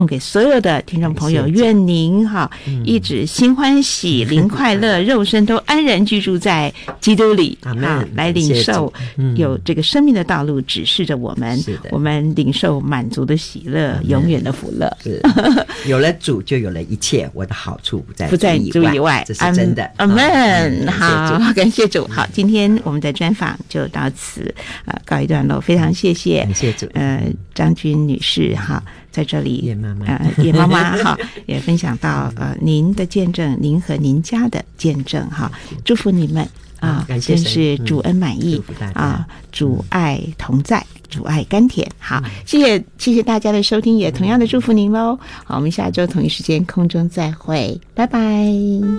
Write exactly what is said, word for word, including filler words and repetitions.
送给所有的听众朋友，愿您哈、嗯、一直心欢喜、灵快乐，肉身都安然居住在基督里啊，来领受有这个生命的道路指示着我们，嗯、我们领受满足的喜乐，永远的福乐。是有了主，就有了一切，我的好处不在不在主以外， 这是真的。 阿门、嗯。好，感谢主。好，今天我们的专访就到此呃告一段落，非常谢谢， 感谢主。 呃，张君女士哈。在这里， 叶妈妈， 呃，叶妈妈哈，也分享到呃您的见证，您和您家的见证哈，祝福你们啊，真是主恩满意、嗯、啊，主爱同在，主爱甘甜。好，谢谢谢谢大家的收听，也同样的祝福您喽。好，我们下周同一时间空中再会，拜拜。